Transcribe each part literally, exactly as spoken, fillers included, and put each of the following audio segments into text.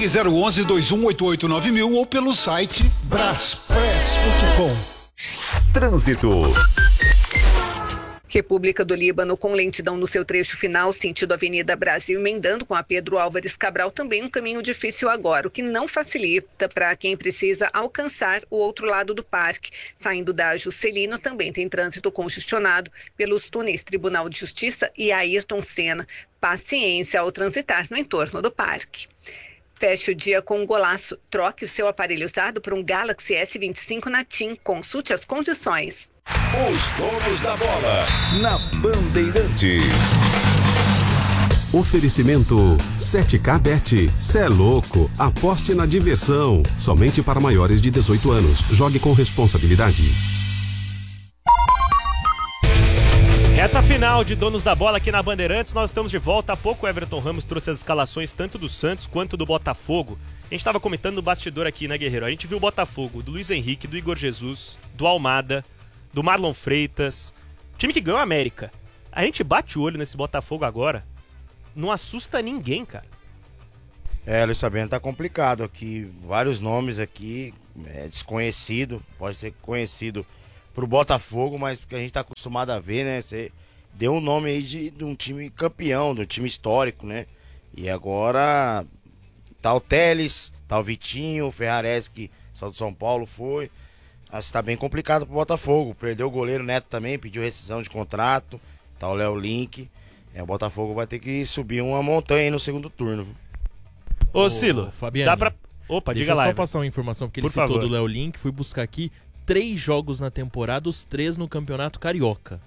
Ligue zero onze, dois um oito oito nove mil ou pelo site braspress ponto com. Trânsito. República do Líbano com lentidão no seu trecho final, sentido Avenida Brasil, emendando com a Pedro Álvares Cabral, também um caminho difícil agora, o que não facilita para quem precisa alcançar o outro lado do parque. Saindo da Juscelino, também tem trânsito congestionado pelos túneis Tribunal de Justiça e Ayrton Senna. Paciência ao transitar no entorno do parque. Feche o dia com um golaço. Troque o seu aparelho usado por um Galaxy S vinte e cinco na TIM. Consulte as condições. Os donos da bola na Bandeirantes. Oferecimento sete K Bet. Cê é louco. Aposte na diversão. Somente para maiores de dezoito anos. Jogue com responsabilidade. Reta final de Donos da Bola aqui na Bandeirantes. Nós estamos de volta. Há pouco o Everton Ramos trouxe as escalações tanto do Santos quanto do Botafogo. A gente estava comentando no bastidor aqui, né, Guerreiro? A gente viu o Botafogo do Luiz Henrique, do Igor Jesus, do Almada, do Marlon Freitas, time que ganhou a América. A gente bate o olho nesse Botafogo agora, não assusta ninguém, cara. É, Luiz Fabiano, tá complicado aqui, vários nomes aqui, é, desconhecido, pode ser conhecido pro Botafogo, mas porque a gente tá acostumado a ver, né, você deu um nome aí de, de um time campeão, de um time histórico, né, e agora tá o Teles, tá o Vitinho, o Ferrares que saiu do São Paulo, foi... Está bem complicado pro Botafogo. Perdeu o goleiro Neto também, pediu rescisão de contrato. Tá o Léo Link. É, o Botafogo vai ter que subir uma montanha aí no segundo turno. Ô, Ô Silo, Fabiano, dá pra... Opa, deixa diga lá. Deixa eu só passar uma informação, porque Por ele citou favor. do Léo Link. Fui buscar aqui três jogos na temporada, os três no Campeonato Carioca.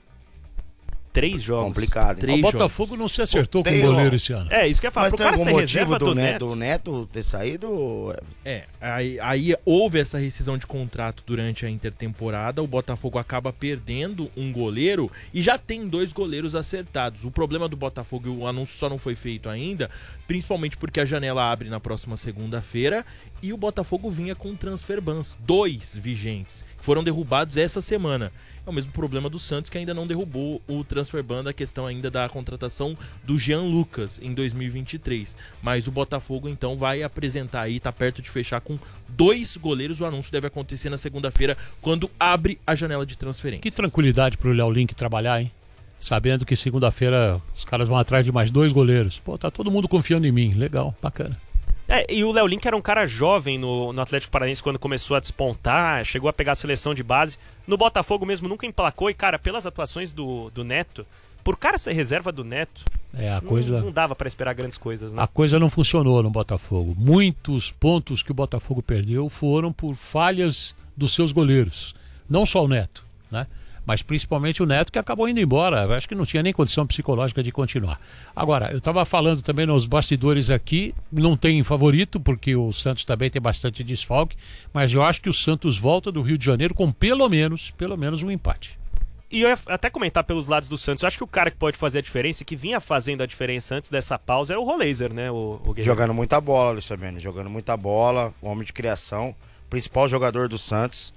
Três jogos. Complicado. Três o Botafogo jogos. não se acertou Pô, com o tem, goleiro ó. esse ano. É, isso que eu ia falar. Mas Pro tem cara algum ser motivo reserva do, do Neto, Neto... do Neto ter saído? É, aí, aí houve essa rescisão de contrato durante a intertemporada, o Botafogo acaba perdendo um goleiro e já tem dois goleiros acertados. O problema do Botafogo, e o anúncio só não foi feito ainda, principalmente porque a janela abre na próxima segunda-feira e o Botafogo vinha com transfer bans, dois vigentes, que foram derrubados essa semana. É o mesmo problema do Santos, que ainda não derrubou o transfer ban, da questão ainda da contratação do Jean Lucas em dois mil e vinte e três. Mas o Botafogo então vai apresentar aí, tá perto de fechar com dois goleiros. O anúncio deve acontecer na segunda-feira, quando abre a janela de transferência. Que tranquilidade pro Léo Link trabalhar, hein? Sabendo que segunda-feira os caras vão atrás de mais dois goleiros. Pô, tá todo mundo confiando em mim. Legal, bacana. É, e o Léo Link era um cara jovem no, no Atlético Paranaense quando começou a despontar, chegou a pegar a seleção de base. No Botafogo mesmo nunca emplacou e, cara, pelas atuações do, do Neto, por cara ser reserva do Neto, É, a coisa... não, não dava pra esperar grandes coisas, né? A coisa não funcionou no Botafogo. Muitos pontos que o Botafogo perdeu foram por falhas dos seus goleiros. Não só o Neto, né? Mas principalmente o Neto, que acabou indo embora. Eu acho que não tinha nem condição psicológica de continuar. Agora, eu estava falando também nos bastidores aqui, não tem favorito, porque o Santos também tem bastante desfalque, mas eu acho que o Santos volta do Rio de Janeiro com pelo menos, pelo menos um empate. E eu ia até comentar pelos lados do Santos, eu acho que o cara que pode fazer a diferença, e que vinha fazendo a diferença antes dessa pausa, é o Roleiser, né? O, o Jogando muita bola, Luiz Fabiano. Jogando muita bola, um homem de criação, principal jogador do Santos.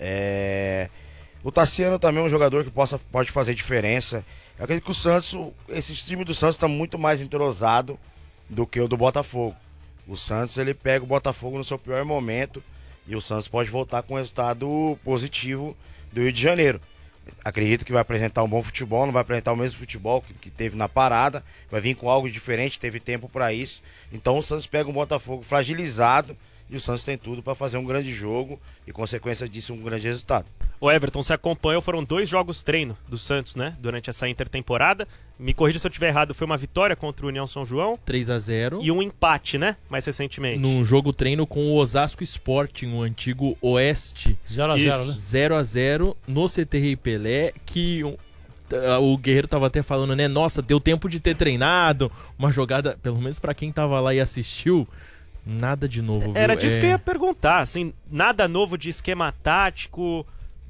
É... O Tassiano também é um jogador que possa, pode fazer diferença. Eu acredito que o Santos, esse time do Santos está muito mais entrosado do que o do Botafogo. O Santos, ele pega o Botafogo no seu pior momento e o Santos pode voltar com um resultado positivo do Rio de Janeiro. Acredito que vai apresentar um bom futebol, não vai apresentar o mesmo futebol que, que teve na parada, vai vir com algo diferente, teve tempo para isso. Então o Santos pega um Botafogo fragilizado e o Santos tem tudo para fazer um grande jogo e, consequência disso, um grande resultado. O Everton, você acompanhou, foram dois jogos treino do Santos, né? Durante essa intertemporada. Me corrija se eu estiver errado, foi uma vitória contra o União São João. três a zero. E um empate, né? Mais recentemente. Num jogo treino com o Osasco Sporting, o antigo Oeste. zero a zero, né? zero a zero no C T Rei Pelé, que um, o Guerreiro tava até falando, né? Nossa, deu tempo de ter treinado. Uma jogada, pelo menos pra quem tava lá e assistiu, nada de novo. Era viu? disso é... que eu ia perguntar, assim, nada novo de esquema tático,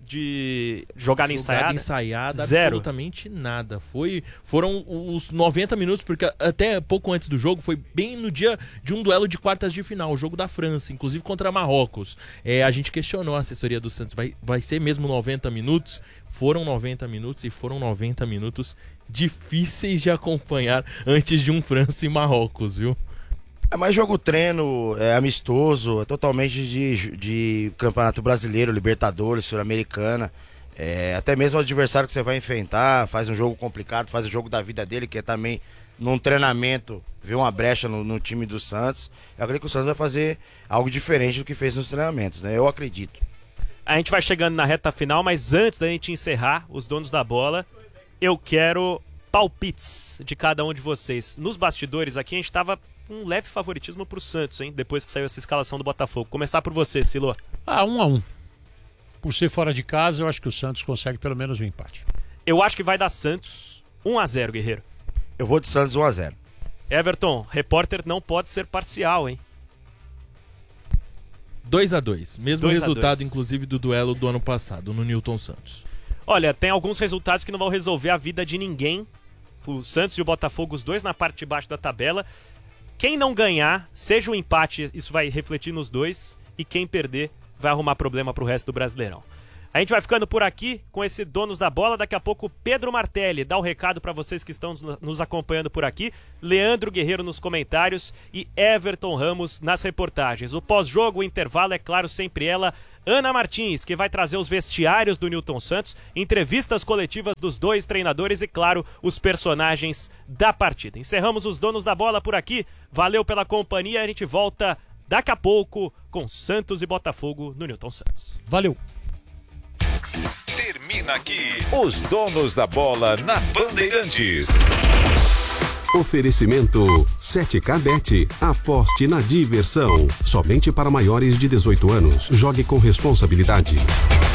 de jogada, jogada ensaiada? ensaiada, Zero. Absolutamente nada. Foi, foram os noventa minutos, porque até pouco antes do jogo, foi bem no dia de um duelo de quartas de final, o jogo da França, inclusive contra Marrocos. É, a gente questionou a assessoria do Santos, vai, vai ser mesmo noventa minutos? Foram noventa minutos e foram noventa minutos difíceis de acompanhar antes de um França e Marrocos, viu? É mais jogo treino, é amistoso, é totalmente de, de Campeonato Brasileiro, Libertadores, Sul-Americana. É, até mesmo o adversário que você vai enfrentar, faz um jogo complicado, faz o jogo da vida dele, que é também num treinamento, ver uma brecha no, no time do Santos. Eu acredito que o Santos vai fazer algo diferente do que fez nos treinamentos, né? Eu acredito. A gente vai chegando na reta final, mas antes da gente encerrar, os donos da bola, eu quero palpites de cada um de vocês. Nos bastidores aqui, a gente tava com um leve favoritismo pro Santos, hein? Depois que saiu essa escalação do Botafogo. Começar por você, Silo. Ah, um a um. Por ser fora de casa, eu acho que o Santos consegue pelo menos um empate. Eu acho que vai dar Santos um a zero, Guerreiro. Eu vou de Santos um a zero. Everton, repórter não pode ser parcial, hein? dois a dois. Mesmo dois a resultado, dois. inclusive, do duelo do ano passado, no Newton Santos. Olha, tem alguns resultados que não vão resolver a vida de ninguém. O Santos e o Botafogo, os dois na parte de baixo da tabela. Quem não ganhar, seja um empate, isso vai refletir nos dois. E quem perder, vai arrumar problema pro resto do Brasileirão. A gente vai ficando por aqui com esse Donos da Bola. Daqui a pouco, Pedro Martelli dá o recado para vocês que estão nos acompanhando por aqui. Leandro Guerreiro nos comentários e Everton Ramos nas reportagens. O pós-jogo, o intervalo, é claro, sempre ela, Ana Martins, que vai trazer os vestiários do Newton Santos, entrevistas coletivas dos dois treinadores e, claro, os personagens da partida. Encerramos os Donos da Bola por aqui. Valeu pela companhia. A gente volta daqui a pouco com Santos e Botafogo no Newton Santos. Valeu! Termina aqui os Donos da Bola na Bandeirantes. Oferecimento sete K Bet. Aposte na diversão. Somente para maiores de dezoito anos. Jogue com responsabilidade.